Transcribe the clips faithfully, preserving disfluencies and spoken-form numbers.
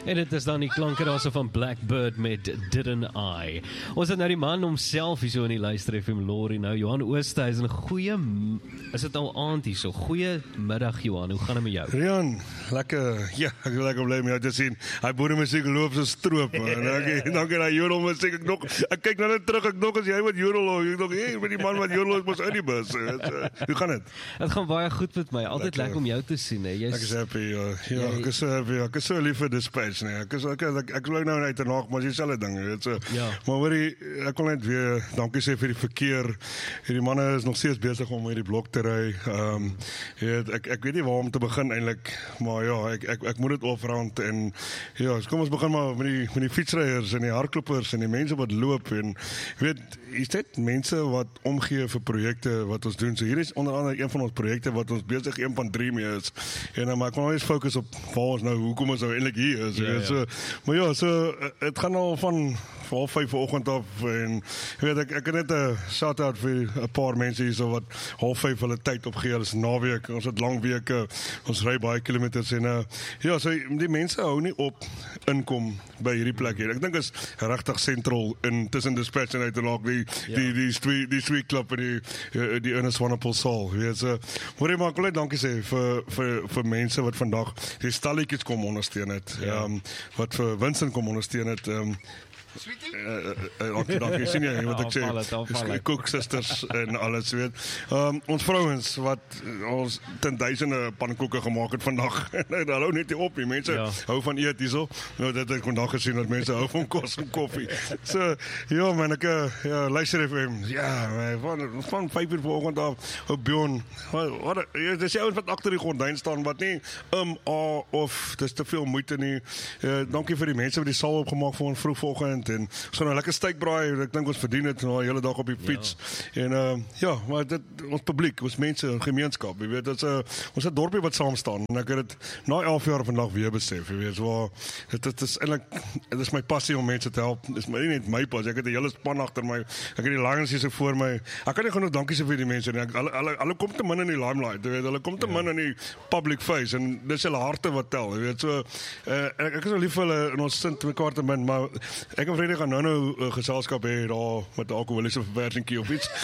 En dit is dan die klanke daarso van Blackbird met Didn't I. Ons het nou die man homself hier so in die Luister F M Lorry nou, Johan Oosthuizen, goeie, is dit al aand hier so, goeie middag Johan, hoe gaan het met jou? Rian, lekker, ja, ek is lekker blij om jou te sien. Hy boere muziek loop so stroop, man. Dan kan hy jodel muziek, ek nog, ek kyk nou net terug, ek nog as jy wat jodel, ek nog, hey, met die man wat jodel is, ons in die bus. Hoe gaan het? Het gaan baie goed met my, altyd lekker om jou te sien, hè. Ek is happy, ja, ja ek is so happy, ek is so lief vir Dispatch, nee, ek is, ek, ek, ek wil nou uit en nacht, maar jy sal ding, weet so. Ja. Maar hoor, ek wil net weer, dankie sê vir die verkeer, die manne is nog steeds bezig om hier die blok te ry, um, weet, ek, ek weet nie waar om te begin eintlik, maar ja, ek, ek, ek moet het oprand, en ja, so kom ons begin maar met die, met die fietsryers, en die hardklopers, en die mense wat loop, en weet, is dit mense wat omgee vir projekte wat ons doen, so hier is onder andere een van ons projekte wat ons bezig een van drie mee is, en maar ek kan nou eens focus op waar ons nou, hoekom ons nou eindelijk hier is, ja, ja. So, maar ja, so, het gaan al van half vijf vanoggend af, en weet, ek, ek het net een shout-out vir een paar mense hier, so wat half vijf hulle tyd opgee, hulle is naweek, ons het lang weke, ons ry baie kilometers, en uh, ja, so die mense hou nie op inkom by hierdie plek hier, ek dink is regtig sentral in, tussen Dispatch en Uiterlaag, die, ja. die, die, die, die Sweet Club en die, die, die Ernest Swanepoel saal, weet, so, maar ek wil net dankie sê, vir, vir, vir mense wat vandag die stalletjies kom ondersteun het, ja. um, wat vir Vincent kom ondersteun het, um, Sweetie? Uh, uh, dankie, dankie, sien jy, wat ek sê, koeksisters en alles, weet. Um, ons vrouwens, wat ons ten duisende pannenkoeken gemaakt het vandag, dat hou net nie op, die mense ja. hou van eet hier so, nou, dit het ek vandag gesien, dat mense hou van kos en koffie. So, ja man, ek, ja, luister even, ja, van, van vijf uur vanoggend af, op Bjorn, wat, wat, dit is jou wat achter die gordijn staan, wat nie, um, a, of, dit is te veel moeite nie, uh, dankie vir die mense wat die saal opgemaakt vir ons vroeg vanoggend, en so nou lekker steakbraai, ek dink ons verdien het nou die hele dag op die fiets, ja. en uh, ja, maar dit, ons publiek, ons mense, ons gemeenskap, jy weet, dit is, uh, ons het dorpie wat saam staan, en ek het het na elf jaar vandag weer besef, jy weet, so, het, het is eindelijk, het is my passie om mense te help, het is my, nie net my pas, ek het die hele span achter my, ek het die langens hier so voor my, ek kan nie genoeg dankie sê vir die mense, en ek, hulle, hulle, hulle kom te min in die limelight, jy weet, hulle kom te ja. min in die public face, en dit is hulle harte wat tel, jy weet, so, uh, ek, ek is so lief vir hulle, en ons sint mekaar te min, maar ek en Vrede gaan nou nou uh, geselskap hê daar met die alkoholische verwerkingkie of iets.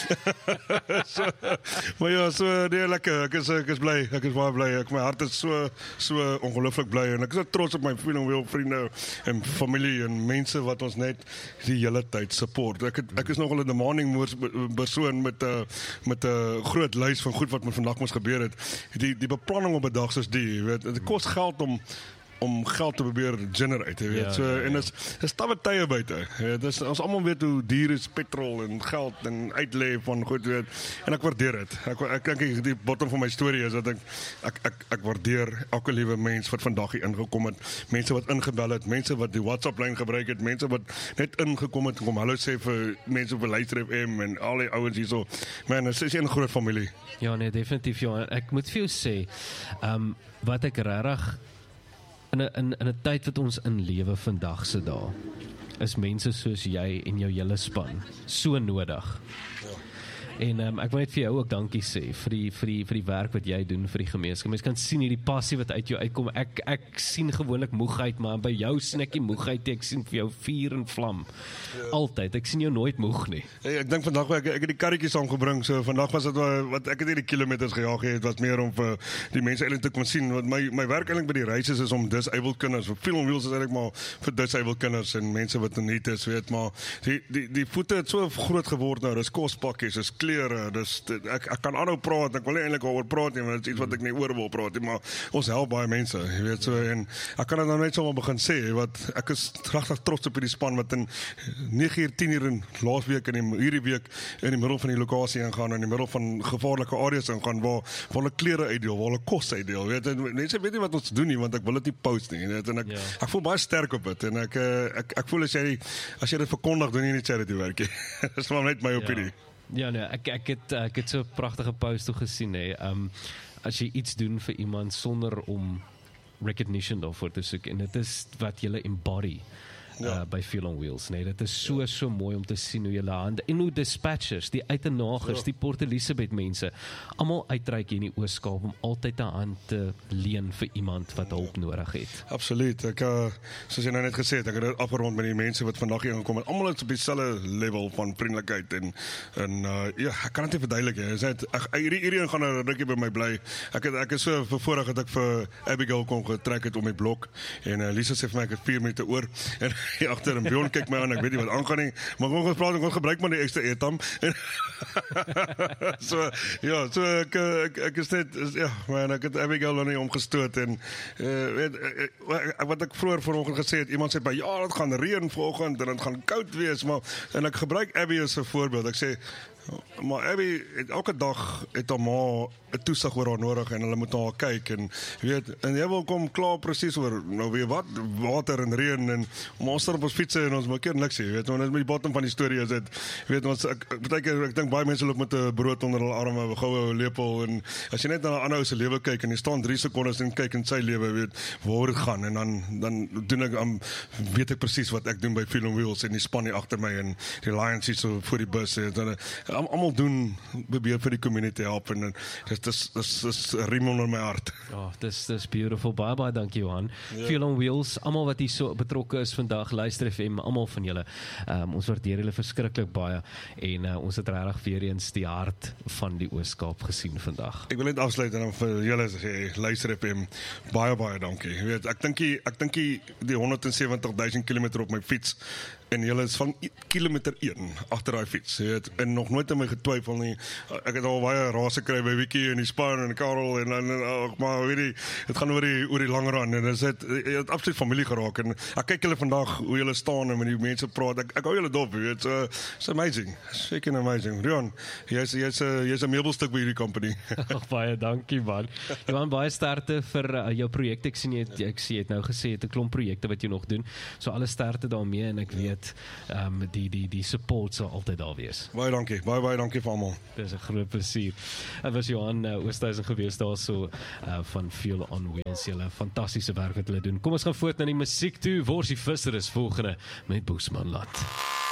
so, maar ja, so nee, lekker, ek is, ek is blij, ek is baie blij, ek, my hart is so, so ongelooflik blij, en ek is so trots op my vrienden, vriende en familie en mense wat ons net die hele tyd support. Ek, het, ek is nogal 'n demanding persoon met 'n met 'n groot lys van goed wat met vandag moes gebeur het. Die, die beplanning op 'n dag soos die, weet, dit kos geld om om geld te probeer generate, weet. Ja, so, ja, ja. En is, is tawwe tye buite. Dis, ons allemaal weet hoe duur is petrol en geld en uitleef van goed, weet. En ek waardeer het. Ek, ek denk die bottom van my storie is dat ek, ek, ek, ek waardeer elke liewe mens wat vandag hier ingekom het, mense wat ingebel het, mense wat die WhatsApp-lyn gebruik het, mense wat net ingekom het, kom hallo sê vir mense op Luister F M en al die ouens hier so. Man, het is een groot familie. Ja, nee, definitief, ja. Ek moet vir jou sê, um, wat ek rarig in 'n in, in 'n tyd wat ons in lewe vandag se dae, is mense soos jy en jou hele span so nodig. Ja. En um, ek wil net vir jou ook dankie sê vir die, vir, die, vir die werk wat jy doen vir die gemeenskap. Mens kan sien hierdie passie wat uit jou uitkom. Ek, ek sien gewoonlik moegheid, maar by jou sien ek die moegheid, ek sien vir jou vuur en vlam. Ja. Altyd, ek sien jou nooit moeg nie. Hey, ek dink vandag, ek, ek het die karretjies aangebring, so vandag was dit wat ek het nie die kilometers gejaag het, was meer om vir die mense eintlik te kon sien, want my, my werk eintlik by die reises is om disabled kinders, vir Film on Wheels is eintlik maar vir disabled kinders en mense wat nie is, weet, maar die, die, die voete het so groot geword nou, dis kospakkies, dis klere, dus ek, ek kan aanhou praat, ek wil nie eintlik oor praat nie, want dit is iets wat ek nie oor wil praat nie, maar ons help baie mense, jy weet so, en ek kan dit nou net sommer begin sê, wat ek is regtig trots op hierdie span, wat in nege uur, tien uur in laas week, en die, hierdie week in die middel van die lokasie ingaan, in die middel van gevaarlike areas ingaan, waar, waar hulle klere uitdeel, waar hulle kos uitdeel, weet, en mense weet nie wat ons doen nie, want ek wil dit nie post nie, weet, en ek, ja. ek voel baie sterk op dit, en ek, ek, ek voel as jy, as jy dit verkondig, doen jy nie charity werk, dit is maar net my opinie. Ja. Ja, nee, ek, ek, het, ek het so 'n pragtige post toe gesien, hè. Um, as jy iets doen vir iemand sonder om recognition daarvoor te soek, en dit is wat jy embody. Ja. uh, by Fuel on Wheels, nee, dit is so, so mooi om te sien hoe julle hande, en hoe dispatchers, die Uitenagers, ja. die Port Elizabeth mense, almal uitreik hier in die Oos-Kaap om altyd 'n hand te leen vir iemand wat hulp ja. nodig het. Absoluut, ek, uh, soos jy nou net gesê het, ek het dit afgerond met die mense wat vandag hier aangekom het, almal is op dieselfde level van vriendelikheid, en, en uh, ja, ek kan dit nie verduidelik, he. Is het, ek, hierdie hierdie gaan 'n rukkie by my bly, ek, het, ek is so voorvoorreg dat ek vir Abigail kon getrek het om die blok, en uh, Lisa sê vir my, ek het vier minute oor, en hier agter en Bjorn kyk my aan, ek weet nie wat aangaan nie, maar ons praat, ons gebruik maar die ekstra eetam, en so, ja, so ek, ek, ek is net, ja, man, ek het Abigail nog nie omgestoot, en uh, weet, uh, wat ek vroeër vanoggend gesê het, iemand sê by, ja, het gaan reën vanoggend, en het gaan koud wees, maar, en ek gebruik Abby as 'n voorbeeld, ek sê, maar Abby, het, elke dag het haar ma 'n toesig oor haar nodig en hulle moet na haar kyk en weet, en jy wil kom klaar presies oor nou weer wat water en reën en ons staan op ons fietsse en ons maak keer niks hier, weet, want dit is met die bottom van die storie is dit, weet, ons ek baie keer ek dink baie mense loop met 'n brood onder hulle arme, 'n goue lepel en as jy net na 'n ander ou se lewe kyk en jy staan drie sekondes en kyk in sy lewe, weet, waar dit gaan en dan dan doen ek um, weet ek presies wat ek doen by Fuel on Wheels en die span hier agter my en die Lions hier so voor die bus en dan almal doen probeer vir die community help en dis dis dis is 'n riem onder my hart. Ja, dis dis beautiful. Baie baie dankie Johan. Yeah. Fuel on Wheels, almal wat hier so betrokke is vandag, luister F M, almal van julle. Um, ons waardeer julle verskriklik baie en uh, ons het regtig weer eens die hart van die Oos-Kaap gesien vandag. Ek wil net afsluit en dan vir julle sê, luister F M, baie baie dankie. Jy weet, ek dink ek dink die honderdsewentig duisend kilometer op my fiets en julle is van kilometer een agter daai fiets, jy weet, en nog nooit aan my getwyfel nie. Ek het al baie raas gekry by Wiki en die span en Karel en dan oh, maar weet jy, dit gaan oor die oor die lang run en dit het, het absoluut familie geraak en ek kyk julle vandag hoe julle staan en met die mense praat. Ek ek hou julle dop, jy weet. So, it's amazing. Freaking amazing. Rian, jy's jy's 'n jy's 'n meubelstuk by hierdie company. Baie dankie man. Johan, baie sterkte vir uh, jou projek. Ek sien jy het, ek sien jy het nou gesê jy het 'n klomp projekte wat jy nog doen. So alle sterkte daarmee en ek weet Um, die, die, die support sal altyd daar wees. Baie dankie, baie baie dankie vir almal. Dit is 'n groot plesier. Dit was Johan uh, Oosthuizen gewees daar so uh, van Fuel on Wheels. Julle fantastiese werk wat hulle doen. Kom ons gaan voort na die musiek toe. Worsie Visser is volgende met Boesmanland.